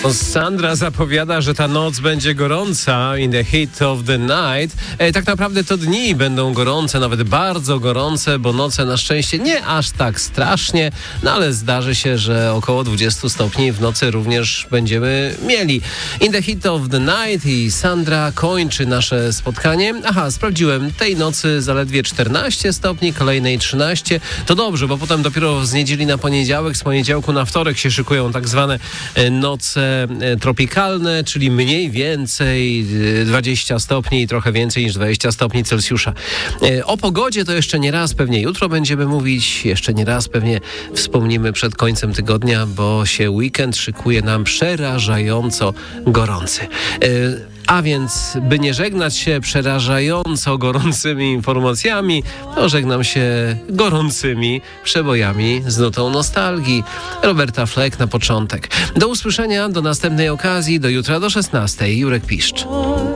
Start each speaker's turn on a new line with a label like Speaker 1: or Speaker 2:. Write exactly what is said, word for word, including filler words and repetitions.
Speaker 1: Sandra zapowiada, że ta noc będzie gorąca in the heat of the night. E, tak naprawdę to dni będą gorące, nawet bardzo gorące, bo noce na szczęście nie aż tak strasznie, no ale zdarzy się, że około dwadzieścia stopni w nocy również będziemy mieli. In the heat of the night i Sandra kończy nasze spotkanie. Aha, sprawdziłem, tej nocy zaledwie czternaście stopni, kolejnej trzynaście. To dobrze, bo potem dopiero z niedzieli na poniedziałek, z poniedziałku na wtorek się szykują tak zwane noce tropikalne, czyli mniej więcej dwadzieścia stopni i trochę więcej niż dwadzieścia stopni Celsjusza. O pogodzie to jeszcze nie raz pewnie jutro będziemy mówić, jeszcze nie raz pewnie wspomnimy przed końcem tygodnia, bo się weekend szykuje nam przerażająco gorący. A więc, by nie żegnać się przerażająco gorącymi informacjami, to żegnam się gorącymi przebojami z nutą nostalgii. Roberta Fleck na początek. Do usłyszenia, do następnej okazji, do jutra do szesnastej. Jurek Piszcz.